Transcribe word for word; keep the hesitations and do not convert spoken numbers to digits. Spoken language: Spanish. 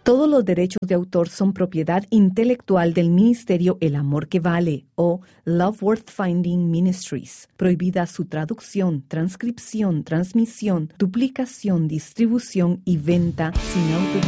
Todos los derechos de autor son propiedad intelectual del Ministerio El Amor que Vale o Love Worth Finding Ministries. Prohibida su traducción, transcripción, transmisión, duplicación, distribución y venta sin autorización.